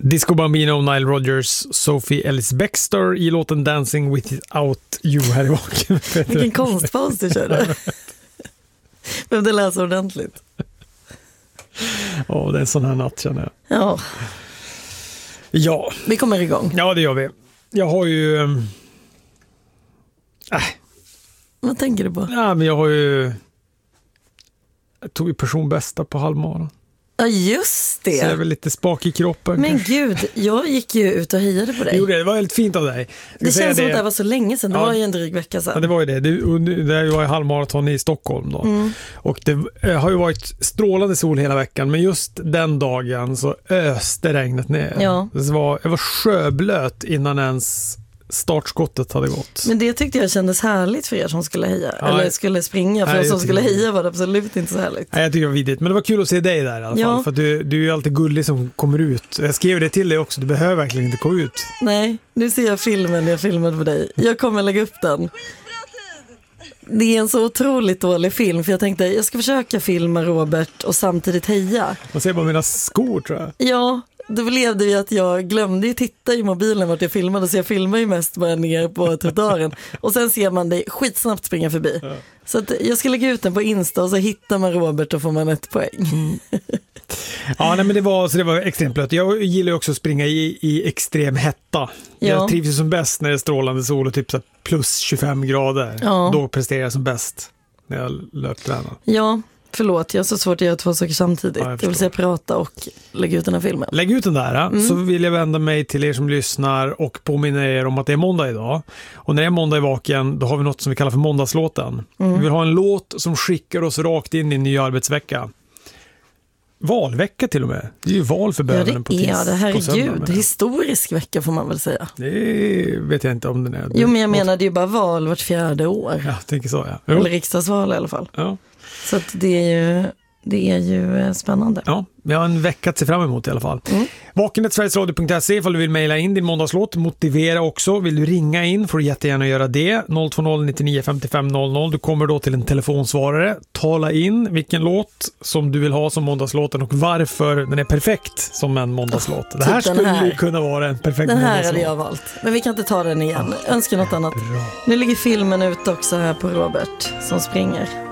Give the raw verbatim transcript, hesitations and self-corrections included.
Disco Bambino, Nile Rodgers, Sophie Ellis-Bextor i låten Dancing Without You här i baken. Vilken konstpaus du körde. Behövde läsa ordentligt. Ja, oh, det är en sån här natt känner jag. Ja. Ja. Vi kommer igång. Ja, det gör vi. Jag har ju... Äh. Vad tänker du på? Ja, men jag har ju... Jag tog ju personbästa på halvmaran. Ja, just det. Så jag är väl lite spak i kroppen. Men kanske. Gud, jag gick ju ut och hejade på dig. Jo, det var väldigt fint av dig. Det känns som att det var så länge sedan. Det ja. var ju en dryg vecka sedan. Ja, det var ju det. Det, det var ju halvmaraton i Stockholm då. Mm. Och det har ju varit strålande sol hela veckan. Men just den dagen så öste regnet ner. Ja. Det var, jag var sjöblöt innan ens startskottet hade gått. Men det tyckte jag kändes härligt för er som skulle heja. Ja, eller skulle springa. För nej, oss som skulle det. heja var det absolut inte så härligt. Nej, jag tycker det var vidrigt. Men det var kul att se dig där i alla ja. fall. För att du, du är ju alltid gullig som kommer ut. Jag skrev det till dig också. Du behöver verkligen inte gå ut. Nej, nu ser jag filmen jag filmade på dig. Jag kommer lägga upp den. Det är en så otroligt dålig film. För jag tänkte, jag ska försöka filma Robert och samtidigt heja. Man ser bara mina skor tror jag. Ja, då blev det ju att jag glömde ju titta i mobilen vart jag filmade. Så jag filmar ju mest bara ner på trottoaren. Och sen ser man dig skitsnabbt springa förbi. Ja. Så att jag ska lägga ut den på Insta och så hittar man Robert och får man ett poäng. Mm. Ja, nej, men det var, så det var extremt blött. Jag gillar ju också att springa i, i extrem hetta. Ja. Jag trivs ju som bäst när det är strålande sol och typ så plus tjugofem grader. Ja. Då presterar jag som bäst när jag löptränar. Ja, förlåt. Jag har så svårt att göra två saker samtidigt. Ja, jag, jag vill säga prata och lägga ut den här filmen. Lägg ut den där. Mm. Så vill jag vända mig till er som lyssnar och påminna er om att det är måndag idag. Och när det är måndag i vaken, då har vi något som vi kallar för måndagslåten. Mm. Vi vill ha en låt som skickar oss rakt in i en ny arbetsvecka. Valvecka till och med. Det är ju val för bövelen ja, på tisdag. Ja, det här är gud. Historisk vecka får man väl säga. Det vet jag inte om den är. Jo, men jag menar det är ju bara val vart fjärde år. Ja, jag tänker så, ja. Jo. Eller riksdagsval i alla fall. Ja. Så att det är ju, det är ju spännande. Ja, vi har en vecka att se fram emot i alla fall. Mm. vaken snabel-a sverigesradio punkt se ifall du vill mejla in din måndagslåt. Motivera också. Vill du ringa in får du jättegärna göra det. noll två noll nittionio femtiofem noll noll. Du kommer då till en telefonsvarare. Tala in vilken låt som du vill ha som måndagslåten och varför den är perfekt som en måndagslåt. Oh, det här skulle här. kunna vara en perfekt måndagslåt. Den här måndagslåt. hade jag valt. Men vi kan inte ta den igen. Ah, önskar något annat. Bra. Nu ligger filmen ute också här på Robert som springer.